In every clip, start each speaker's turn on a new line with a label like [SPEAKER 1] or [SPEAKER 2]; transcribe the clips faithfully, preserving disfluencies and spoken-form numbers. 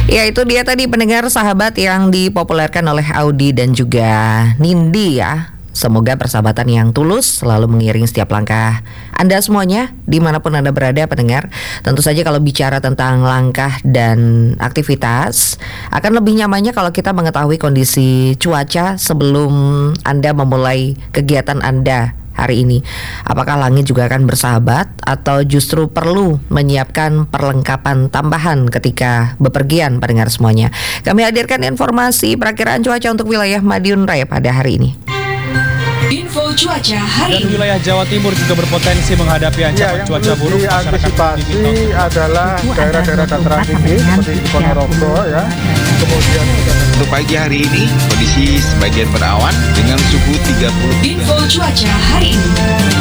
[SPEAKER 1] Ya, itu dia tadi pendengar sahabat yang dipopulerkan oleh Audi dan juga Nindi ya. Semoga persahabatan yang tulus selalu mengiringi setiap langkah Anda semuanya, dimanapun Anda berada pendengar. Tentu saja kalau bicara tentang langkah dan aktivitas, akan lebih nyamannya kalau kita mengetahui kondisi cuaca sebelum Anda memulai kegiatan Anda hari ini. Apakah langit juga akan bersahabat atau justru perlu menyiapkan perlengkapan tambahan ketika bepergian pendengar semuanya. Kami hadirkan informasi perakiraan cuaca untuk wilayah Madiun Raya pada hari ini.
[SPEAKER 2] Info cuaca hari
[SPEAKER 3] Dan wilayah Jawa Timur juga berpotensi menghadapi ancaman
[SPEAKER 4] ya,
[SPEAKER 3] cuaca buruk.
[SPEAKER 4] Diantisipasi adalah daerah-daerah dataran tinggi seperti di Ponorogo ya. Kemudian
[SPEAKER 5] untuk pagi hari ini kondisi sebagian berawan dengan suhu tiga puluh.
[SPEAKER 2] Info cuaca hari ini.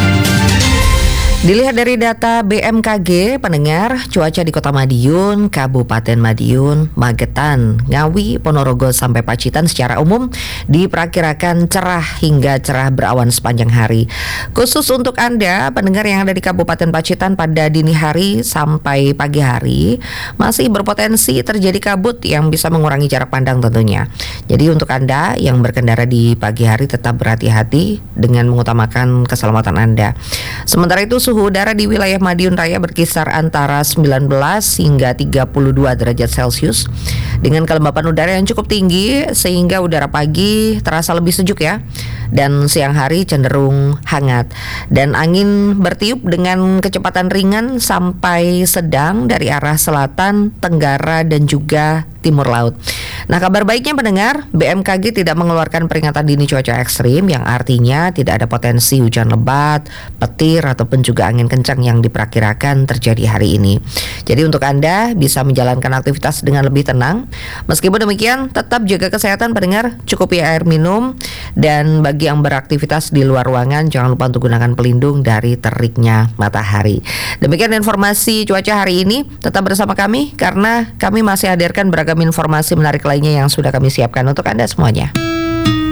[SPEAKER 1] Dilihat dari data B M K G, pendengar, cuaca di Kota Madiun, Kabupaten Madiun, Magetan, Ngawi, Ponorogo sampai Pacitan secara umum diperkirakan cerah hingga cerah berawan sepanjang hari. Khusus untuk Anda, pendengar yang ada di Kabupaten Pacitan pada dini hari sampai pagi hari, masih berpotensi terjadi kabut yang bisa mengurangi jarak pandang tentunya. Jadi untuk Anda yang berkendara di pagi hari tetap berhati-hati dengan mengutamakan keselamatan Anda. Sementara itu suhu udara di wilayah Madiun Raya berkisar antara sembilan belas hingga tiga puluh dua derajat Celcius dengan kelembapan udara yang cukup tinggi sehingga udara pagi terasa lebih sejuk ya, dan siang hari cenderung hangat, dan angin bertiup dengan kecepatan ringan sampai sedang dari arah selatan, tenggara dan juga timur laut. Nah, kabar baiknya pendengar, B M K G tidak mengeluarkan peringatan dini cuaca ekstrim yang artinya tidak ada potensi hujan lebat, petir ataupun juga angin kencang yang diperkirakan terjadi hari ini. Jadi untuk Anda bisa menjalankan aktivitas dengan lebih tenang. Meskipun demikian, tetap jaga kesehatan pendengar, cukupi air minum, dan bagi yang beraktivitas di luar ruangan jangan lupa untuk gunakan pelindung dari teriknya matahari. Demikian informasi cuaca hari ini. Tetap bersama kami karena kami masih hadirkan beragam informasi menarik lainnya yang sudah kami siapkan untuk Anda semuanya.